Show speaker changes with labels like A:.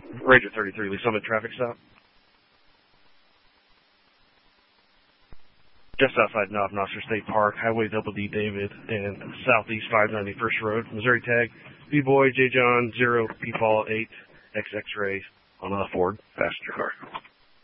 A: Ranger 33, Lee Summit traffic stop. Just outside Knob-Noster State Park, Highway Double D David, and Southeast 591st Road, Missouri tag, B-Boy, J. John, 0, P-Paul, 8, X X-ray on a Ford passenger car.